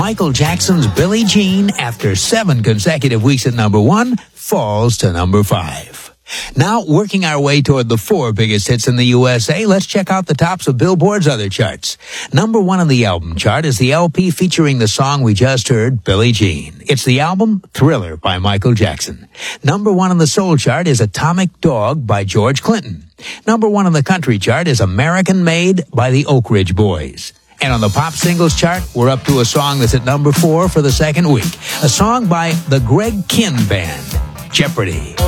Michael Jackson's Billie Jean, after 7 consecutive weeks at number 1, falls to number 5. Now, working our way toward the 4 biggest hits in the USA, let's check out the tops of Billboard's other charts. Number 1 on the album chart is the LP featuring the song we just heard, Billie Jean. It's the album Thriller by Michael Jackson. Number 1 on the soul chart is Atomic Dog by George Clinton. Number 1 on the country chart is American Made by the Oak Ridge Boys. And on the pop singles chart, we're up to a song that's at number 4 for the second week. A song by the Greg Kihn Band, Jeopardy.